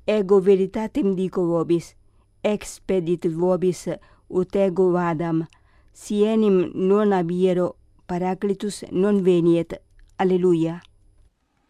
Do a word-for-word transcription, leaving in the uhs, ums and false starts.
ego veritatem dico vobis, expedit vobis ut ego vadam, si enim non abiero, Paraclitus non veniet. Alleluia.